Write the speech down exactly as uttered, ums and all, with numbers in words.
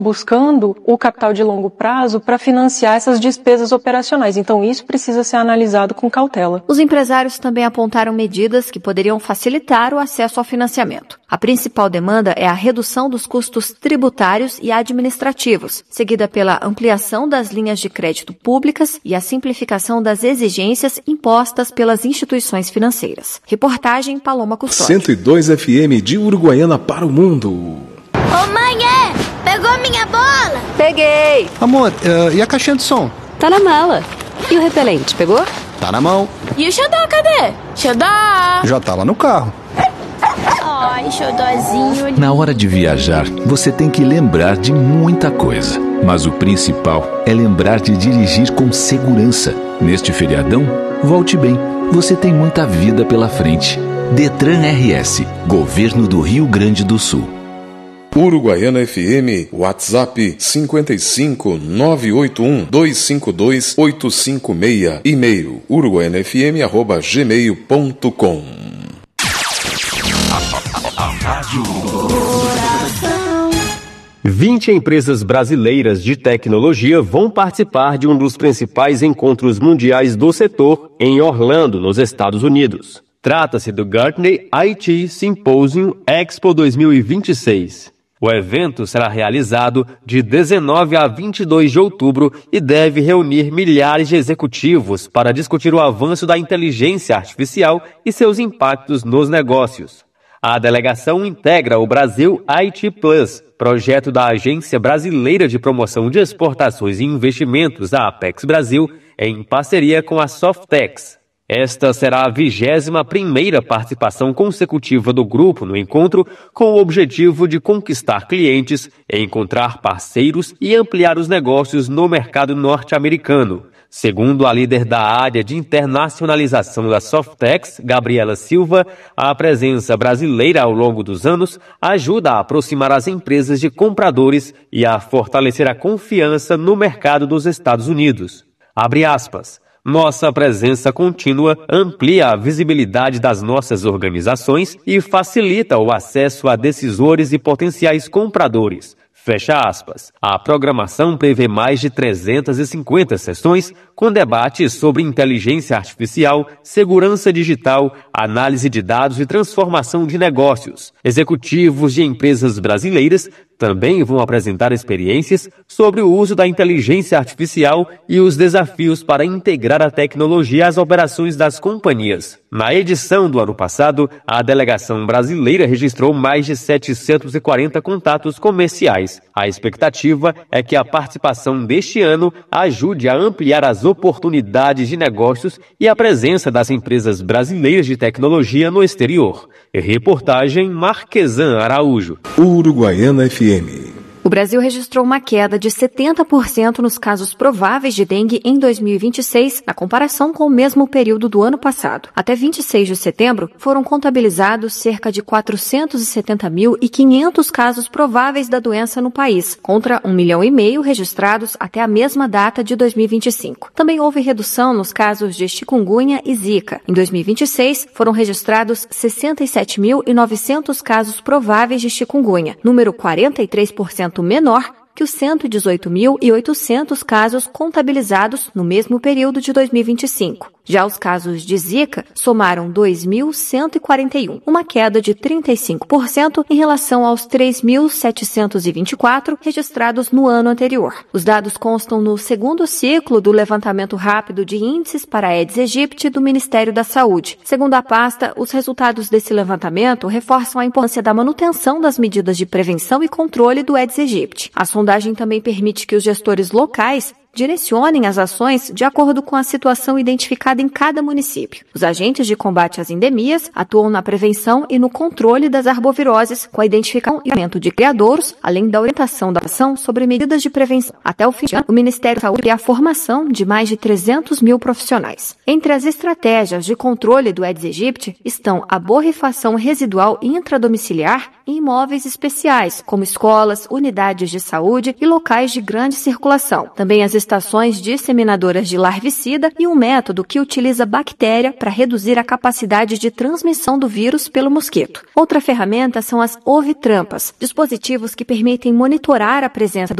buscando o capital de longo prazo para financiar essas despesas operacionais. Então, isso precisa ser analisado com cautela. Os empresários também apontaram medidas que poderiam facilitar o acesso ao financiamento. A principal demanda é a redução dos custos tributários e administrativos, seguida pela ampliação das linhas de crédito públicas e a simplificação das exigências impostas pelas instituições financeiras. Reportagem Paloma Custódio. cento e dois F M de Uruguaiana para o mundo. Ô mãe, é? Pegou minha bola? Peguei. Amor, uh, e a caixinha de som? Tá na mala. E o repelente, pegou? Tá na mão. E o xodó, cadê? Xodó! Já tá lá no carro. Ai, xodózinho. Na hora de viajar, você tem que lembrar de muita coisa. Mas o principal é lembrar de dirigir com segurança. Neste feriadão, volte bem. Você tem muita vida pela frente. Detran R S, Governo do Rio Grande do Sul. Uruguaiana F M, WhatsApp cinquenta e cinco, nove oito um, dois cinco dois, oito cinco seis, e-mail uruguaianafm arroba gmail ponto com. vinte empresas brasileiras de tecnologia vão participar de um dos principais encontros mundiais do setor em Orlando, nos Estados Unidos. Trata-se do Gartner I T Symposium Expo dois mil e vinte e seis. O evento será realizado de dezenove a vinte e dois de outubro e deve reunir milhares de executivos para discutir o avanço da inteligência artificial e seus impactos nos negócios. A delegação integra o Brasil I T Plus, projeto da Agência Brasileira de Promoção de Exportações e Investimentos, a Apex Brasil, em parceria com a Softex. Esta será a vigésima primeira participação consecutiva do grupo no encontro, com o objetivo de conquistar clientes, encontrar parceiros e ampliar os negócios no mercado norte-americano. Segundo a líder da área de internacionalização da Softex, Gabriela Silva, a presença brasileira ao longo dos anos ajuda a aproximar as empresas de compradores e a fortalecer a confiança no mercado dos Estados Unidos. Abre aspas. Nossa presença contínua amplia a visibilidade das nossas organizações e facilita o acesso a decisores e potenciais compradores. Fecha aspas. A programação prevê mais de trezentas e cinquenta sessões com debates sobre inteligência artificial, segurança digital, análise de dados e transformação de negócios. Executivos de empresas brasileiras também vão apresentar experiências sobre o uso da inteligência artificial e os desafios para integrar a tecnologia às operações das companhias. Na edição do ano passado, a delegação brasileira registrou mais de setecentos e quarenta contatos comerciais. A expectativa é que a participação deste ano ajude a ampliar as oportunidades de negócios e a presença das empresas brasileiras de tecnologia no exterior. Reportagem Marquesan Araújo. Uruguaiana F M. O Brasil registrou uma queda de setenta por cento nos casos prováveis de dengue em dois mil e vinte e seis, na comparação com o mesmo período do ano passado. Até vinte e seis de setembro, foram contabilizados cerca de quatrocentos e setenta mil e quinhentos casos prováveis da doença no país, contra um milhão e meio registrados até a mesma data de dois mil e vinte e cinco. Também houve redução nos casos de chikungunya e zika. Em dois mil e vinte e seis, foram registrados sessenta e sete mil e novecentos casos prováveis de chikungunya, número quarenta e três por cento menor que os cento e dezoito mil e oitocentos casos contabilizados no mesmo período de dois mil e vinte e cinco. Já os casos de Zika somaram dois mil cento e quarenta e um, uma queda de trinta e cinco por cento em relação aos três mil setecentos e vinte e quatro registrados no ano anterior. Os dados constam no segundo ciclo do levantamento rápido de índices para a Aedes aegypti do Ministério da Saúde. Segundo a pasta, os resultados desse levantamento reforçam a importância da manutenção das medidas de prevenção e controle do Aedes aegypti. A sondagem também permite que os gestores locais direcionem as ações de acordo com a situação identificada em cada município. Os agentes de combate às endemias atuam na prevenção e no controle das arboviroses, com a identificação e aumento de criadouros, além da orientação da ação sobre medidas de prevenção. Até o fim de ano, o Ministério da Saúde prevê a formação de mais de trezentos mil profissionais. Entre as estratégias de controle do Aedes aegypti estão a borrifação residual intradomiciliar em imóveis especiais, como escolas, unidades de saúde e locais de grande circulação. Também as estações disseminadoras de larvicida e um método que utiliza bactéria para reduzir a capacidade de transmissão do vírus pelo mosquito. Outra ferramenta são as ovitrampas, dispositivos que permitem monitorar a presença do